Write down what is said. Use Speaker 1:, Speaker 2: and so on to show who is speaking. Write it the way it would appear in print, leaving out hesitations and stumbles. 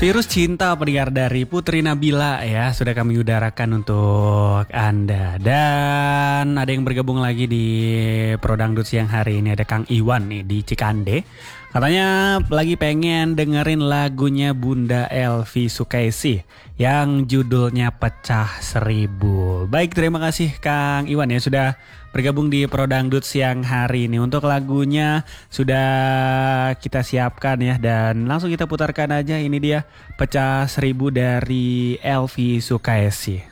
Speaker 1: Virus Cinta pendengar dari Putri Nabila ya sudah kami udarakan untuk Anda. Dan ada yang bergabung lagi di Prodangdut siang hari ini, ada Kang Iwan nih di Cikande. Katanya lagi pengen dengerin lagunya Bunda Elvi Sukaesih yang judulnya Pecah Seribu. Baik, terima kasih Kang Iwan ya sudah bergabung di Prodangdut siang hari ini. Untuk lagunya sudah kita siapkan ya, dan langsung kita putarkan aja. Ini dia Pecah Seribu dari Elvi Sukaesih.